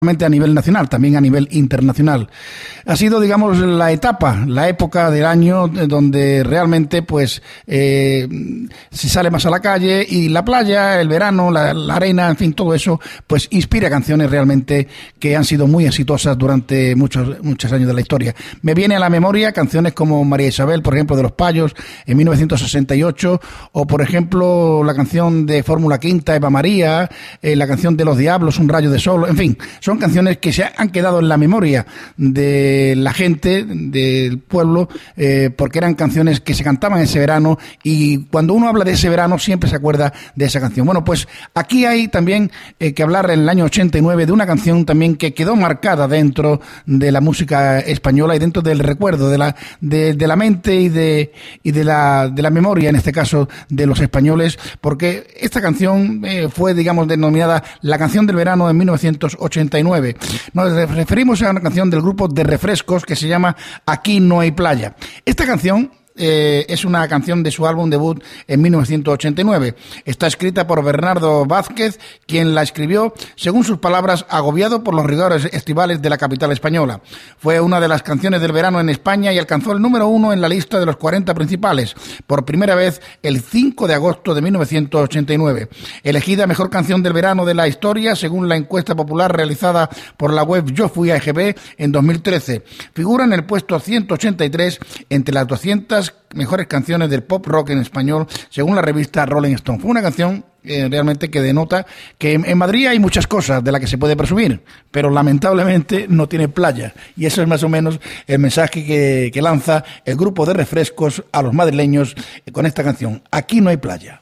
a nivel nacional, también a nivel internacional. Ha sido, digamos, la época del año donde realmente pues se sale más a la calle, y la playa, el verano, la arena, en fin, todo eso pues inspira canciones realmente que han sido muy exitosas durante muchos años de la historia. Me viene a la memoria canciones como María Isabel, por ejemplo, de Los Payos en 1968, o por ejemplo la canción de Fórmula Quinta, Eva María, la canción de Los Diablos, Un rayo de sol, en fin, son canciones que se han quedado en la memoria de la gente, del pueblo, porque eran canciones que se cantaban ese verano, y cuando uno habla de ese verano siempre se acuerda de esa canción. Bueno, pues aquí hay también que hablar en el año 89 de una canción también que quedó marcada dentro de la música española y dentro del recuerdo de la mente y de la memoria, en este caso de los españoles, porque esta canción fue, digamos, denominada la canción del verano en 1989. Nos referimos a una canción del grupo de Refrescos que se llama Aquí no hay playa. Esta canción es una canción de su álbum debut en 1989. Está escrita por Bernardo Vázquez, quien la escribió, según sus palabras, agobiado por los rigores estivales de la capital española. Fue una de las canciones del verano en España y alcanzó el número 1 en la lista de los 40 principales, por primera vez el 5 de agosto de 1989. Elegida mejor canción del verano de la historia, según la encuesta popular realizada por la web Yo Fui a EGB en 2013. Figura en el puesto 183 entre las 200 mejores canciones del pop rock en español, según la revista Rolling Stone. Fue una canción realmente que denota que en Madrid hay muchas cosas de las que se puede presumir, pero lamentablemente no tiene playa, y eso es más o menos el mensaje que lanza el grupo de Refrescos a los madrileños con esta canción, Aquí no hay playa.